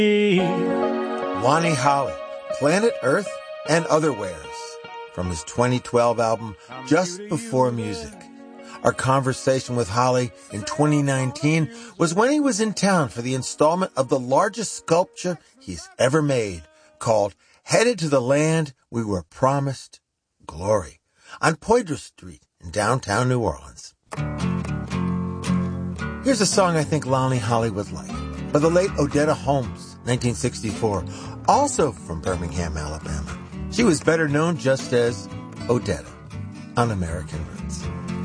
Lonnie Holley, Planet Earth and Other Wares, from his 2012 album, Just Before Music. Our conversation with Holley in 2019 was when he was in town for the installment of the largest sculpture he's ever made, called Headed to the Land We Were Promised, Glory, on Poydras Street in downtown New Orleans. Here's a song I think Lonnie Holley would like, by the late Odetta Holmes, 1964, also from Birmingham, Alabama. She was better known just as Odetta on American Roots.